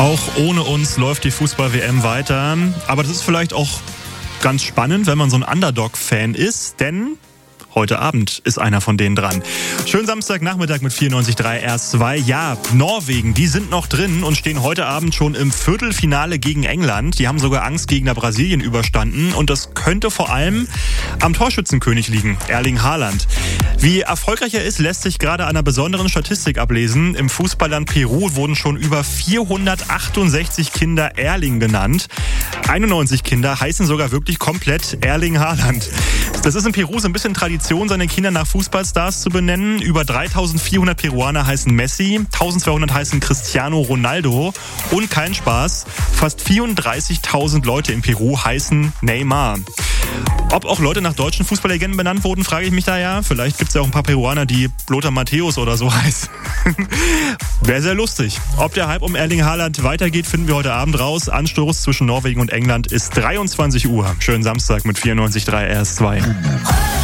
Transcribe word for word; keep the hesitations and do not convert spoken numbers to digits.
Auch ohne uns läuft die Fußball-W M weiter. Aber das ist vielleicht auch ganz spannend, wenn man so ein Underdog-Fan ist, denn heute Abend ist einer von denen dran. Schönen Samstagnachmittag mit vierundneunzig Komma drei R zwei. Ja, Norwegen, die sind noch drin und stehen heute Abend schon im Viertelfinale gegen England. Die haben sogar Angstgegner Brasilien überstanden und das könnte vor allem am Torschützenkönig liegen, Erling Haaland. Wie erfolgreich er ist, lässt sich gerade an einer besonderen Statistik ablesen. Im Fußballland Peru wurden schon über vierhundertachtundsechzig Kinder Erling genannt. einundneunzig Kinder heißen sogar wirklich komplett Erling Haaland. Das ist in Peru so ein bisschen Tradition, seine Kinder nach Fußballstars zu benennen. Über dreitausendvierhundert Peruaner heißen Messi, eintausendzweihundert heißen Cristiano Ronaldo und kein Spaß, fast vierunddreißigtausend Leute in Peru heißen Neymar. Ob auch Leute nach deutschen Fußballlegenden benannt wurden, frage ich mich da ja. Vielleicht gibt es ja auch ein paar Peruaner, die Lothar Matthäus oder so heißen. Wäre sehr lustig. Ob der Hype um Erling Haaland weitergeht, finden wir heute Abend raus. Anstoß zwischen Norwegen und England ist dreiundzwanzig Uhr. Schönen Samstag mit vierundneunzig Komma drei R zwei.